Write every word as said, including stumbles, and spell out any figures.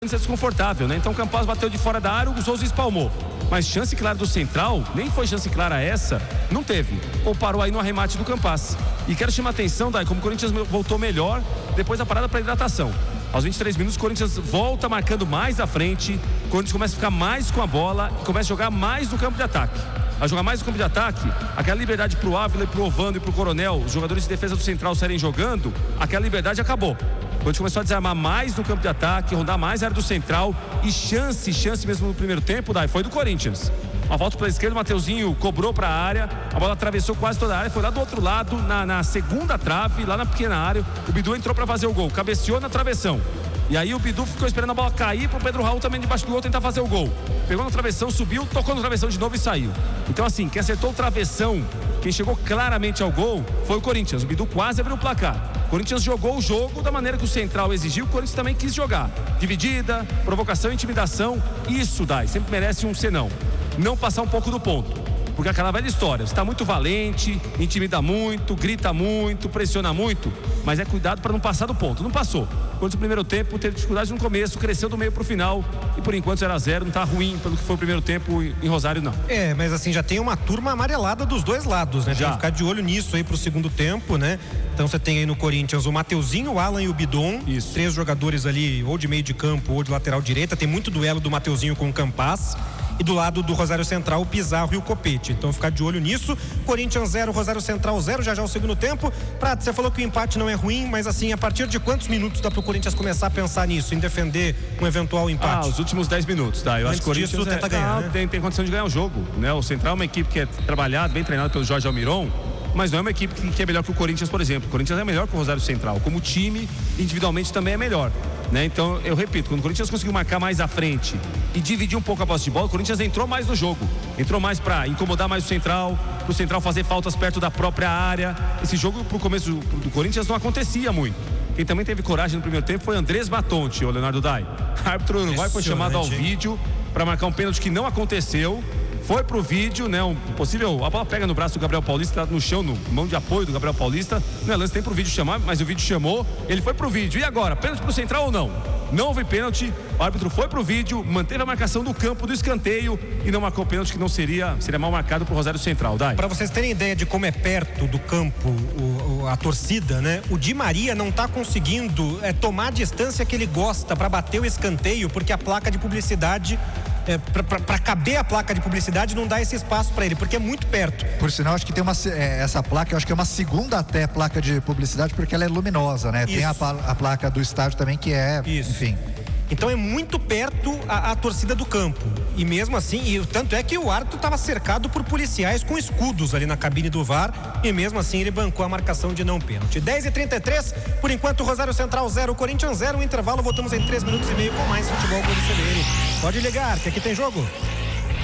é desconfortável, né? Então o Campaz bateu de fora da área, o Souza espalmou. Mas chance clara do Central, nem foi chance clara essa, não teve. Ou parou aí no arremate do Campaz. E quero chamar a atenção, Dai, como o Corinthians voltou melhor depois da parada para hidratação. Aos vinte e três minutos, o Corinthians volta marcando mais à frente, o Corinthians começa a ficar mais com a bola e começa a jogar mais no campo de ataque. A jogar mais no campo de ataque, aquela liberdade pro Ávila e pro Ovando e pro Coronel, os jogadores de defesa do Central saírem jogando, aquela liberdade acabou. Quando a gente começou a desarmar mais no campo de ataque, rondar mais a área do Central, e chance, chance mesmo no primeiro tempo, Dai, foi do Corinthians. Uma volta pela esquerda, o Mateuzinho cobrou para a área, a bola atravessou quase toda a área, foi lá do outro lado, na, na segunda trave, lá na pequena área, o Bidu entrou para fazer o gol, cabeceou na travessão. E aí o Bidu ficou esperando a bola cair pro Pedro Raul também debaixo do gol tentar fazer o gol. Pegou na travessão, subiu, tocou no travessão de novo e saiu. Então assim, quem acertou o travessão, quem chegou claramente ao gol, foi o Corinthians. O Bidu quase abriu o placar. O Corinthians jogou o jogo da maneira que o Central exigiu, o Corinthians também quis jogar. Dividida, provocação, intimidação. Isso, Dai, sempre merece um senão. Não passar um pouco do ponto. Porque aquela velha história, você está muito valente, intimida muito, grita muito, pressiona muito, mas é cuidado para não passar do ponto. Não passou. Quando o primeiro tempo teve dificuldade no começo, cresceu do meio para o final e por enquanto zero a zero, não está ruim pelo que foi o primeiro tempo em Rosário, não. É, mas assim, já tem uma turma amarelada dos dois lados, né? Já. Tem que ficar de olho nisso aí pro segundo tempo, né? Então você tem aí no Corinthians o Mateuzinho, o Alan e o Bidon. Isso. Três jogadores ali, ou de meio de campo ou de lateral direita. Tem muito duelo do Mateuzinho com o Campaz. E do lado do Rosário Central, o Pizarro e o Copete. Então ficar de olho nisso. Corinthians zero, Rosário Central zero, já já o segundo tempo. Prato, você falou que o empate não é ruim, mas assim, a partir de quantos minutos dá pro Corinthians começar a pensar nisso, em defender um eventual empate? Ah, os últimos dez minutos, tá? Eu Antes acho que o Corinthians disso, tenta é, ganhar, tá, né? tem, tem condição de ganhar o jogo, né? O Central é uma equipe que é trabalhada, bem treinada pelo Jorge Almiron, mas não é uma equipe que, que é melhor que o Corinthians, por exemplo. O Corinthians é melhor que o Rosário Central. Como time, individualmente também é melhor, né? Então, eu repito, quando o Corinthians conseguiu marcar mais à frente e dividir um pouco a posse de bola, o Corinthians entrou mais no jogo. Entrou mais para incomodar mais o Central, pro Central fazer faltas perto da própria área. Esse jogo, pro começo do, do Corinthians, não acontecia muito. Quem também teve coragem no primeiro tempo foi Andrés Batonte, o Leonardo Dai. O árbitro Uruguai foi chamado ao vídeo para marcar um pênalti que não aconteceu. Foi pro vídeo, né? Um possível. A bola pega no braço do Gabriel Paulista, tá no chão, no mão de apoio do Gabriel Paulista. Não é lance, tem pro vídeo chamar, mas o vídeo chamou. Ele foi pro vídeo. E agora? Pênalti pro Central ou não? Não houve pênalti. O árbitro foi pro vídeo, manteve a marcação do campo, do escanteio e não marcou pênalti, que não seria, seria mal marcado pro Rosário Central. Dai. Para vocês terem ideia de como é perto do campo o, o, a torcida, né? O Di Maria não tá conseguindo é, tomar a distância que ele gosta para bater o escanteio, porque a placa de publicidade É, para caber a placa de publicidade não dá esse espaço para ele, porque é muito perto. Por sinal, acho que tem uma é, essa placa, eu acho que é uma segunda até placa de publicidade, porque ela é luminosa, né? Isso. Tem a, a placa do estádio também que é, Isso. enfim. Então é muito perto a, a torcida do campo. E mesmo assim, e tanto é que o árbitro estava cercado por policiais com escudos ali na cabine do V A R, e mesmo assim ele bancou a marcação de não pênalti. dez e trinta e três, por enquanto Rosário Central zero, Corinthians zero, intervalo, voltamos em três minutos e meio com mais futebol com o C B N. Pode ligar, que aqui tem jogo.